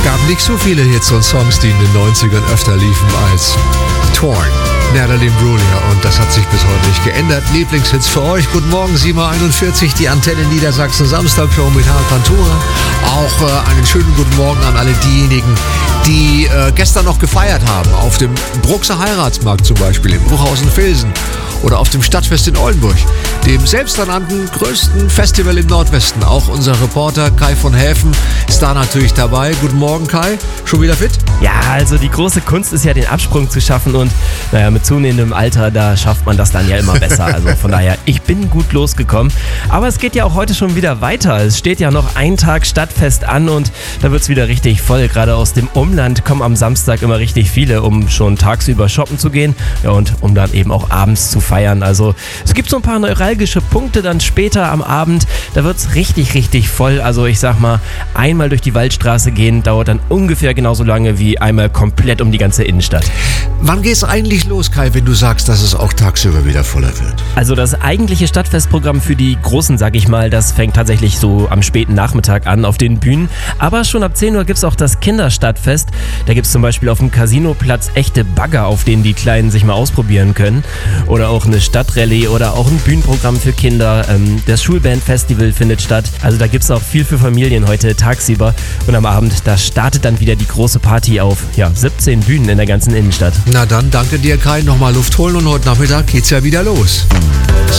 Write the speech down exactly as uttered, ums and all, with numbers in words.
gab nicht so viele Hits und Songs, die in den neunzigern öfter liefen als Torn, Natalie Imbruglia, und das hat sich bis heute nicht geändert. Lieblingshits für euch. Guten Morgen, sieben Uhr einundvierzig, die Antenne Niedersachsen Samstagshow mit Harald Pantura. Auch äh, einen schönen guten Morgen an alle diejenigen, die äh, gestern noch gefeiert haben. Auf dem Bruxer Heiratsmarkt zum Beispiel, in Bruchhausen-Vilsen. Oder auf dem Stadtfest in Oldenburg, dem selbsternannten größten Festival im Nordwesten. Auch unser Reporter Kai von Häfen ist da natürlich dabei. Guten Morgen, Kai. Schon wieder fit? Ja, also die große Kunst ist ja, den Absprung zu schaffen, und naja, mit zunehmendem Alter, da schafft man das dann ja immer besser. Also von daher, ich bin gut losgekommen. Aber es geht ja auch heute schon wieder weiter. Es steht ja noch ein Tag Stadtfest an, und da wird es wieder richtig voll. Gerade aus dem Umland kommen am Samstag immer richtig viele, um schon tagsüber shoppen zu gehen, ja, und um dann eben auch abends zu feiern. Also es gibt so ein paar neuralgische Punkte dann später am Abend. Da wird es richtig, richtig voll. Also ich sag mal, einmal durch die Waldstraße gehen dauert dann ungefähr genauso lange wie einmal komplett um die ganze Innenstadt. Wann geht's eigentlich los, Kai, wenn du sagst, dass es auch tagsüber wieder voller wird? Also das eigentliche Stadtfestprogramm für die Großen, sag ich mal, das fängt tatsächlich so am späten Nachmittag an auf den Bühnen. Aber schon ab zehn Uhr gibt es auch das Kinderstadtfest. Da gibt es zum Beispiel auf dem Casinoplatz echte Bagger, auf denen die Kleinen sich mal ausprobieren können. Oder auch eine Stadtrallye oder auch ein Bühnenprogramm für Kinder. Ähm, das Schulbandfestival findet statt. Also da gibt es auch viel für Familien heute tagsüber. Und am Abend, da startet dann wieder die große Party auf. Ja, siebzehn Bühnen in der ganzen Innenstadt. Na dann, danke dir, Kai. Nochmal Luft holen, und heute Nachmittag geht's ja wieder los.